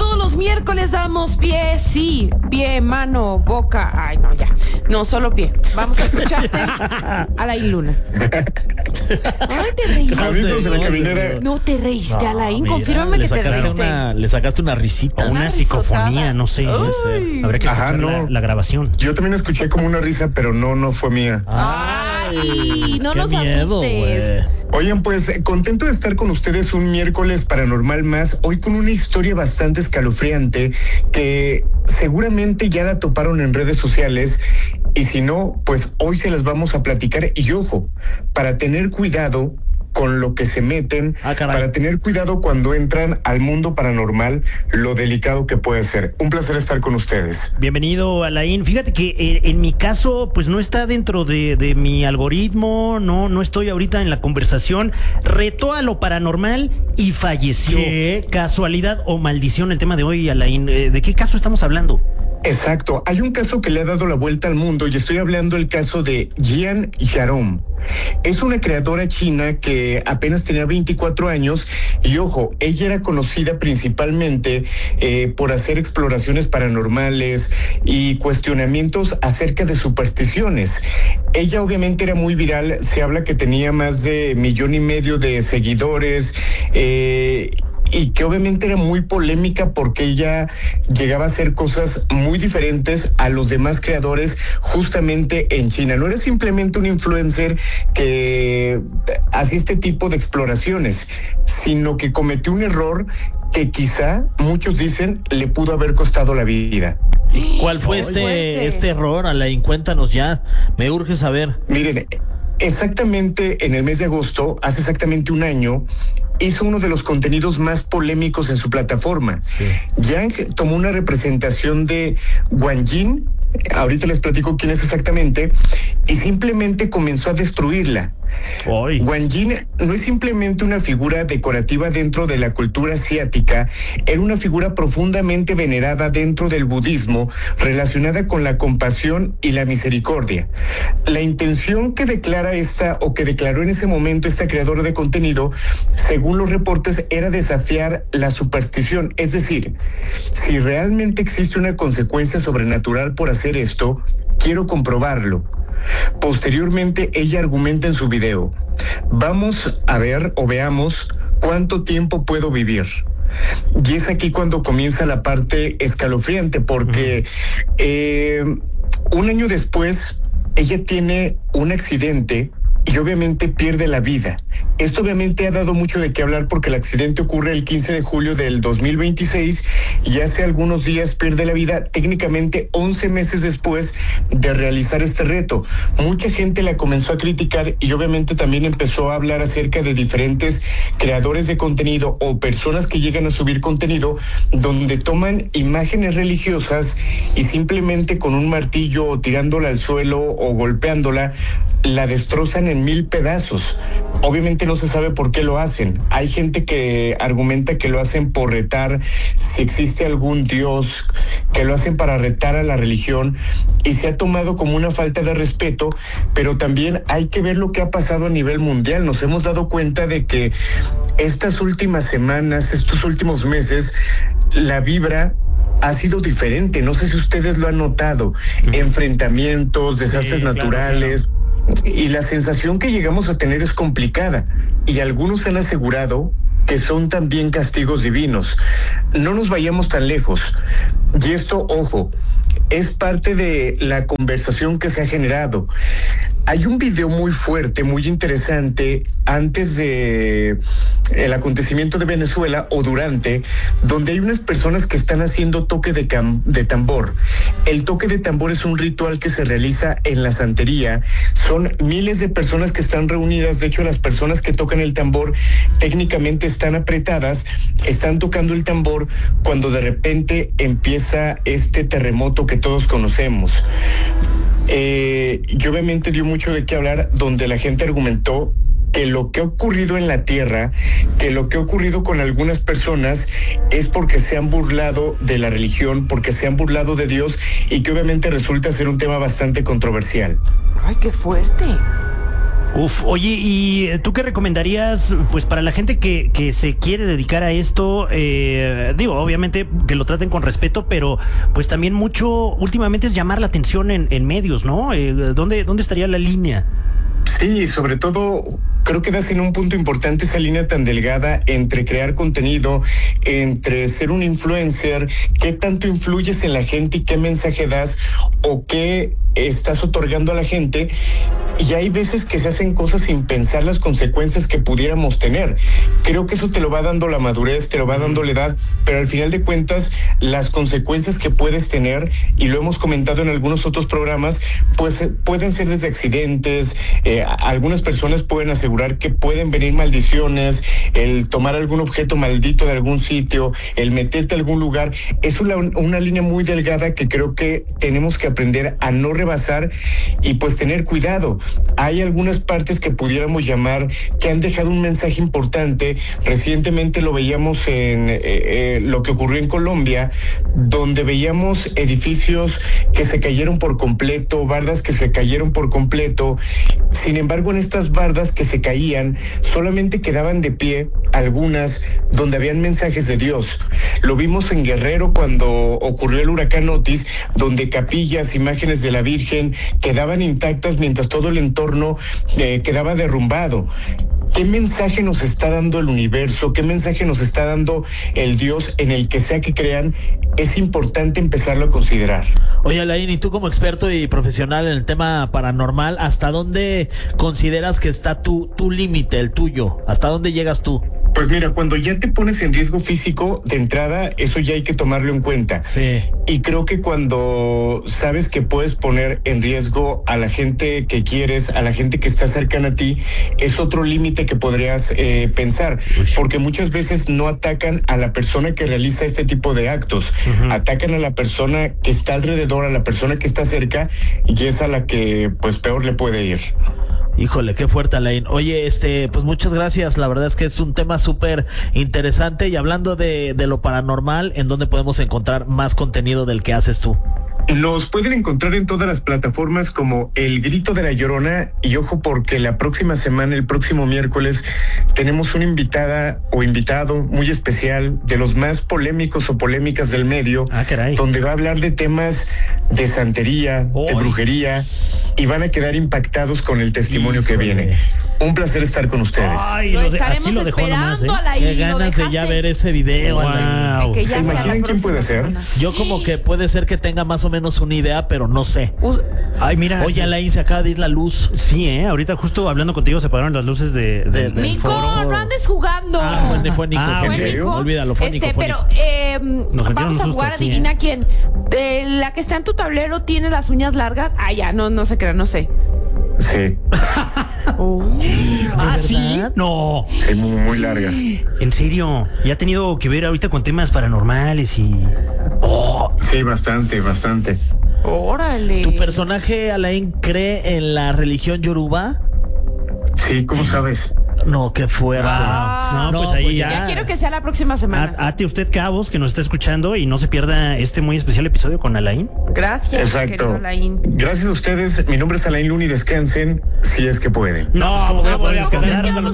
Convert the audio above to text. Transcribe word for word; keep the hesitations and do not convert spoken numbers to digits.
todos los miércoles damos pie, sí, pie, mano, boca. Ay, no, ya. No, solo pie. Vamos a escucharte Alain Luna. Ay, te reíste. Amigos de la caminera. No te reíste, No, Alain. mira, Confírmame le que te sacaste reíste. una- le sacaste una risita. Una Una, risotada. psicofonía, no sé. no sé. Uy. Habría que Ajá, escuchar no. la, la grabación. Yo también escuché como una risa, pero no, no fue mía. Ay, no qué nos miedo, asustes. güey. Oigan, pues contento de estar con ustedes un miércoles paranormal más, hoy con una historia bastante escalofriante que seguramente ya la toparon en redes sociales y si no, pues hoy se las vamos a platicar y ojo, para tener cuidado con lo que se meten, Ah, caray. para tener cuidado cuando entran al mundo paranormal, lo delicado que puede ser. Un placer estar con ustedes. Bienvenido, Alain. Fíjate que eh, en mi caso, pues no está dentro de, de mi algoritmo, no, no estoy ahorita en la conversación. Retó a lo paranormal y falleció. ¿Qué? ¿Casualidad o maldición el tema de hoy, Alain? Eh, ¿De qué caso estamos hablando? Exacto, hay un caso que le ha dado la vuelta al mundo y estoy hablando del caso de Jian Yarom. Es una creadora china que apenas tenía veinticuatro años y ojo, ella era conocida principalmente eh, por hacer exploraciones paranormales y cuestionamientos acerca de supersticiones. Ella obviamente era muy viral, se habla que tenía más de millón y medio de seguidores, eh, y que obviamente era muy polémica porque ella llegaba a hacer cosas muy diferentes a los demás creadores justamente en China. No era simplemente un influencer que hacía este tipo de exploraciones, sino que cometió un error que quizá, muchos dicen, le pudo haber costado la vida. ¿Cuál fue Muy este, fuerte. este error, Alain? Cuéntanos ya. Me urge saber. Miren, exactamente en el mes de agosto, hace exactamente un año, hizo uno de los contenidos más polémicos en su plataforma. Sí. Yang tomó una representación de Guanyin, ahorita les platico quién es exactamente, y simplemente comenzó a destruirla. Hoy. Guanyin no es simplemente una figura decorativa dentro de la cultura asiática, era una figura profundamente venerada dentro del budismo, relacionada con la compasión y la misericordia. La intención que declara esta, o que declaró en ese momento esta creadora de contenido, según los reportes, era desafiar la superstición, es decir, si realmente existe una consecuencia sobrenatural por hacer esto, quiero comprobarlo. Posteriormente, ella argumenta en su video: vamos a ver o veamos cuánto tiempo puedo vivir. Y es aquí cuando comienza la parte escalofriante, porque eh, un año después, ella tiene un accidente y obviamente pierde la vida. Esto obviamente ha dado mucho de qué hablar porque el accidente ocurre el quince de julio del dos mil veintiséis y hace algunos días pierde la vida, técnicamente once meses después de realizar este reto. Mucha gente la comenzó a criticar y obviamente también empezó a hablar acerca de diferentes creadores de contenido o personas que llegan a subir contenido donde toman imágenes religiosas y simplemente con un martillo o tirándola al suelo o golpeándola, la destrozan en mil pedazos. Obviamente no se sabe por qué lo hacen. Hay gente que argumenta que lo hacen por retar si existe algún dios, que lo hacen para retar a la religión y se ha tomado como una falta de respeto, pero también hay que ver lo que ha pasado a nivel mundial. Nos hemos dado cuenta de que estas últimas semanas, estos últimos meses, la vibra ha sido diferente. No sé si ustedes lo han notado. Enfrentamientos, desastres Sí, claro, naturales. Claro. Y la sensación que llegamos a tener es complicada. Y algunos han asegurado que son también castigos divinos. No nos vayamos tan lejos. Y esto, ojo, es parte de la conversación que se ha generado. Hay un video muy fuerte, muy interesante, antes de el acontecimiento de Venezuela o durante, donde hay unas personas que están haciendo toque de, cam- de tambor. El toque de tambor es un ritual que se realiza en la santería. Son miles de personas que están reunidas. De hecho, las personas que tocan el tambor técnicamente están apretadas, están tocando el tambor cuando de repente empieza este terremoto que todos conocemos. Eh, y obviamente dio mucho de qué hablar, donde la gente argumentó que lo que ha ocurrido en la Tierra, que lo que ha ocurrido con algunas personas es porque se han burlado de la religión, porque se han burlado de Dios y que obviamente resulta ser un tema bastante controversial. Ay, qué fuerte. Uf, oye, ¿y tú qué recomendarías, pues, para la gente que, que se quiere dedicar a esto? Eh, digo, obviamente que lo traten con respeto, pero pues también mucho, últimamente es llamar la atención en, en medios, ¿no? Eh, ¿dónde, ¿Dónde estaría la línea? Sí, sobre todo creo que das en un punto importante esa línea tan delgada entre crear contenido, entre ser un influencer, qué tanto influyes en la gente y qué mensaje das o qué estás otorgando a la gente. Y hay veces que se hacen cosas sin pensar las consecuencias que pudiéramos tener. Creo que eso te lo va dando la madurez, te lo va dando la edad, pero al final de cuentas las consecuencias que puedes tener, y lo hemos comentado en algunos otros programas, pues pueden ser desde accidentes, eh, algunas personas pueden asegurar que pueden venir maldiciones, el tomar algún objeto maldito de algún sitio, el meterte a algún lugar. Es una, una línea muy delgada que creo que tenemos que aprender a no rebasar y pues tener cuidado. Hay algunas partes que pudiéramos llamar que han dejado un mensaje importante. Recientemente lo veíamos en eh, eh, lo que ocurrió en Colombia, donde veíamos edificios que se cayeron por completo, bardas que se cayeron por completo. Sin embargo, en estas bardas que se caían, solamente quedaban de pie algunas donde habían mensajes de Dios. Lo vimos en Guerrero cuando ocurrió el huracán Otis, donde capillas, imágenes de la Virgen quedaban intactas mientras todo el entorno eh, quedaba derrumbado. ¿Qué mensaje nos está dando el universo? ¿Qué mensaje nos está dando el Dios en el que sea que crean? Es importante empezarlo a considerar. Oye, Alain, y tú como experto y profesional en el tema paranormal, ¿hasta dónde consideras que está tu, tu límite, el tuyo? ¿Hasta dónde llegas tú? Pues mira, cuando ya te pones en riesgo físico, de entrada, eso ya hay que tomarlo en cuenta. Sí. Y creo que cuando sabes que puedes poner en riesgo a la gente que quieres, a la gente que está cercana a ti, es otro límite que podrías eh, pensar. Porque muchas veces no atacan a la persona que realiza este tipo de actos. Uh-huh. Atacan a la persona que está alrededor, a la persona que está cerca, y es a la que pues peor le puede ir. Híjole, qué fuerte, Alain. Oye, este, pues muchas gracias. La verdad es que es un tema súper interesante. Y hablando de, de lo paranormal, ¿en dónde podemos encontrar más contenido del que haces tú? Nos pueden encontrar en todas las plataformas como El Grito de la Llorona, y ojo porque la próxima semana, el próximo miércoles, tenemos una invitada o invitado muy especial, de los más polémicos o polémicas del medio, ah, caray. donde va a hablar de temas de santería, oh, de brujería, y van a quedar impactados con el testimonio Híjole. que viene. Un placer estar con ustedes. Ay, lo, lo estaremos así lo dejó esperando nomás, ¿eh? a la Qué ganas de ya ver ese video. Wow. ¿Se imaginan quién puede ser? Yo como que puede ser que tenga más o menos una idea, pero no sé. Ay, mira. Oye, Alain, se acaba de ir la luz. Sí, eh. Ahorita justo hablando contigo se apagaron las luces de, de, de Nico, foro. no andes jugando. Ah, fue, fue Nico. Ah, ¿En serio? Olvídalo, fue este, Nico. Fue pero Nico. Eh, vamos a jugar, aquí, adivina eh. quién. De la que está en tu tablero tiene las uñas largas. Ah, ya, no, no se crea, no sé. Sí. Oh. ¿Ah, sí? No. Sí, muy, muy largas. ¿En serio? ¿Ya ha tenido que ver ahorita con temas paranormales y...? Oh. Sí, bastante, bastante. Órale. ¿Tu personaje, Alain, cree en la religión yoruba? Sí, ¿cómo sabes? No, qué fuerte. Ah, no, pues ahí pues ya. ya quiero que sea la próxima semana. Ate usted cabos que nos está escuchando y no se pierda este muy especial episodio con Alain. Gracias, Exacto. querido Alain. Gracias a ustedes. Mi nombre es Alain Luna y descansen si es que pueden. No, no pues, ¿cómo no, puedes no, descansar?